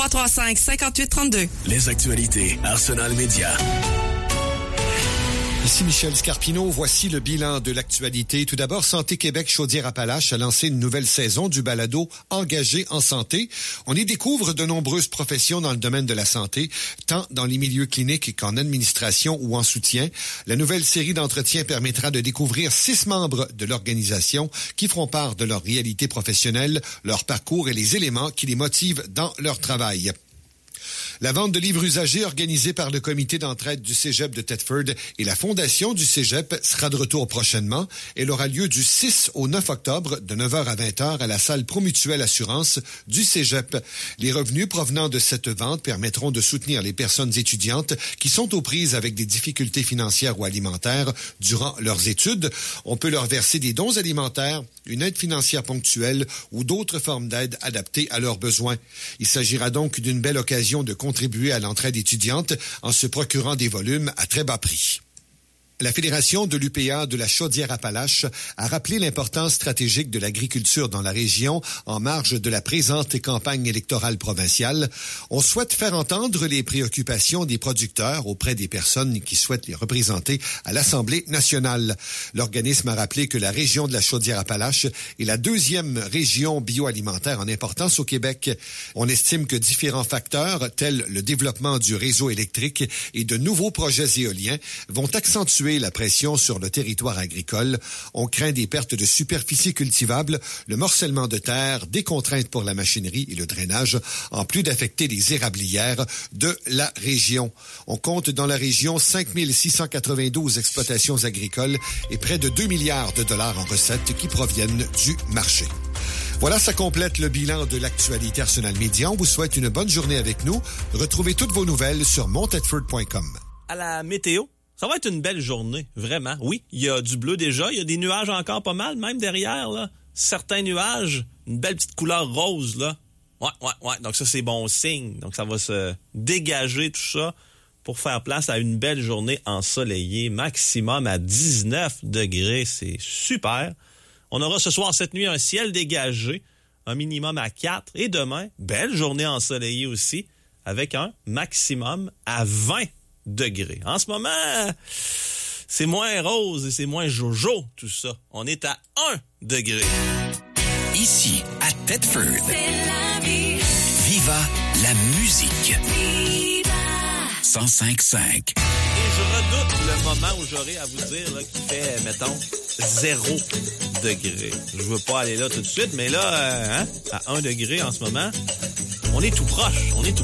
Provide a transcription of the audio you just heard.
335-5832. Les actualités Arsenal Média. Ici Michel Scarpino, voici le bilan de l'actualité. Tout d'abord, Santé Québec Chaudière-Appalaches a lancé une nouvelle saison du balado Engagé en santé. On y découvre de nombreuses professions dans le domaine de la santé, tant dans les milieux cliniques qu'en administration ou en soutien. La nouvelle série d'entretiens permettra de découvrir 6 membres de l'organisation qui feront part de leur réalité professionnelle, leur parcours et les éléments qui les motivent dans leur travail. La vente de livres usagés organisée par le comité d'entraide du Cégep de Thetford et la fondation du Cégep sera de retour prochainement. Elle aura lieu du 6 au 9 octobre de 9h à 20h à la salle Promutuelle Assurance du Cégep. Les revenus provenant de cette vente permettront de soutenir les personnes étudiantes qui sont aux prises avec des difficultés financières ou alimentaires durant leurs études. On peut leur verser des dons alimentaires, une aide financière ponctuelle ou d'autres formes d'aide adaptées à leurs besoins. Il s'agira donc d'une belle occasion de contribuer à l'entraide étudiante en se procurant des volumes à très bas prix. La Fédération de l'UPA de la Chaudière-Appalaches a rappelé l'importance stratégique de l'agriculture dans la région en marge de la présente campagne électorale provinciale. On souhaite faire entendre les préoccupations des producteurs auprès des personnes qui souhaitent les représenter à l'Assemblée nationale. L'organisme a rappelé que la région de la Chaudière-Appalaches est la 2e région bioalimentaire en importance au Québec. On estime que différents facteurs, tels le développement du réseau électrique et de nouveaux projets éoliens, vont accentuer la pression sur le territoire agricole. On craint des pertes de superficie cultivable, le morcellement de terre, des contraintes pour la machinerie et le drainage, en plus d'affecter les érablières de la région. On compte dans la région 5 692 exploitations agricoles et près de 2 milliards de dollars en recettes qui proviennent du marché. Voilà, ça complète le bilan de l'actualité Arsenal Média. On vous souhaite une bonne journée avec nous. Retrouvez toutes vos nouvelles sur montedford.com. À la météo, ça va être une belle journée, vraiment. Oui, il y a du bleu déjà, il y a des nuages encore pas mal, même derrière, là. Certains nuages, une belle petite couleur rose, là. Ouais. Donc ça, c'est bon signe. Donc ça va se dégager, tout ça, pour faire place à une belle journée ensoleillée, maximum à 19 degrés. C'est super. On aura ce soir, cette nuit, un ciel dégagé, un minimum à 4. Et demain, belle journée ensoleillée aussi, avec un maximum à 20 degrés. En ce moment, c'est moins rose et c'est moins jojo, tout ça. On est à 1 degré. Ici, à Thetford. C'est la vie. Viva la musique. Viva 105.5. Et je redoute le moment où j'aurai à vous dire là, qu'il fait, mettons, 0 degré. Je veux pas aller là tout de suite, mais là, à 1 degré en ce moment, on est tout proche.